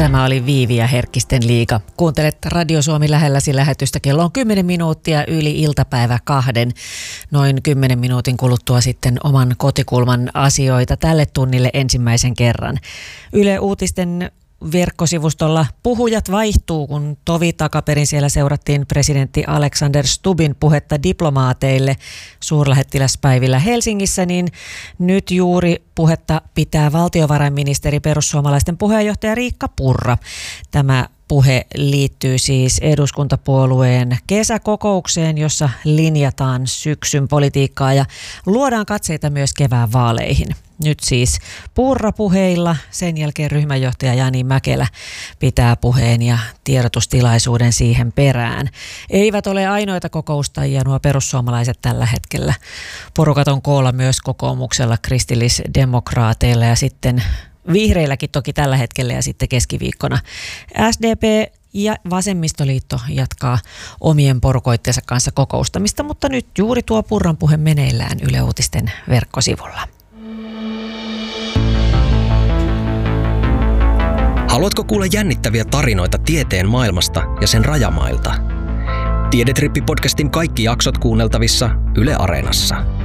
Tämä oli Viivi ja Herkkisten liiga. Kuuntelet Radio Suomi lähelläsi lähetystä. Kello on 10 minuuttia yli iltapäivä 2. Noin 10 minuutin kuluttua sitten oman kotikulman asioita tälle tunnille ensimmäisen kerran. Yle Uutisten verkkosivustolla puhujat vaihtuu, kun tovi takaperin siellä seurattiin presidentti Alexander Stubbin puhetta diplomaateille suurlähettiläspäivillä Helsingissä, niin nyt juuri puhetta pitää valtiovarainministeri perussuomalaisten puheenjohtaja Riikka Purra. Tämä puhe liittyy siis eduskuntapuolueen kesäkokoukseen, jossa linjataan syksyn politiikkaa ja luodaan katseita myös kevään vaaleihin. Nyt siis Purra puheilla, sen jälkeen ryhmänjohtaja Jani Mäkelä pitää puheen ja tiedotustilaisuuden siihen perään. Eivät ole ainoita kokoustajia nuo perussuomalaiset tällä hetkellä. Porukat on koolla myös kokoomuksella, kristillisdemokraateilla ja sitten vihreilläkin toki tällä hetkellä ja sitten keskiviikkona. SDP ja Vasemmistoliitto jatkaa omien porukoittensa kanssa kokoustamista, mutta nyt juuri tuo Purran puhe meneillään Yle Uutisten verkkosivulla. Haluatko kuulla jännittäviä tarinoita tieteen maailmasta ja sen rajamailta? Tiedetrippi-podcastin kaikki jaksot kuunneltavissa Yle Areenassa.